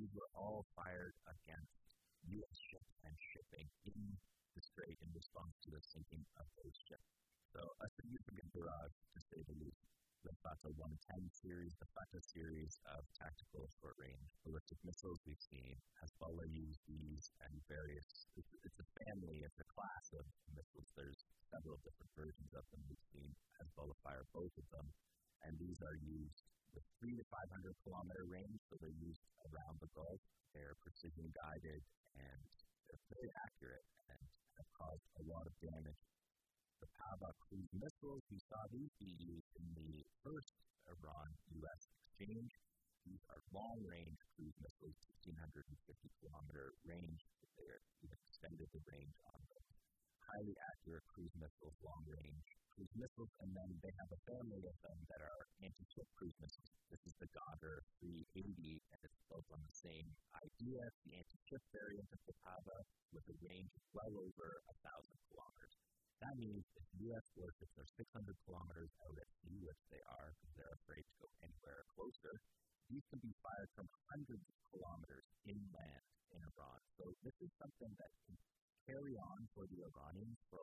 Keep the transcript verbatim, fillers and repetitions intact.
these were all fired against U S ships and shipping in the Strait in response to the sinking of those ships. So a significant barrage, to say the least. The Fatah one ten series, the Fatah series of tactical short-range ballistic missiles we've seen. Hezbollah use these and various, it's, it's a family, it's a class of missiles. There's several different versions of them. We've seen Hezbollah fire both of them, and these are used with three to five hundred kilometer range, so they're used around the Gulf. They're precision guided and they're very accurate and have caused a lot of damage. The Pava cruise missiles, we saw these be used in the first Iran-U S exchange. These are long-range cruise missiles, one thousand six hundred fifty kilometer range. They're even extended the range on those. Highly accurate cruise missiles, long-range cruise missiles, and then they have a family of them that are anti-ship cruise missiles. This is the Ghadr three eighty, and it's built on the same idea, the anti-ship variant of the Pava, with a range of well over one thousand kilometers. That means if U S warships are six hundred kilometers out at sea, which they are because they're afraid to go anywhere closer, these can be fired from hundreds of kilometers inland in Iran. So this is something that can carry on for the Iranians for a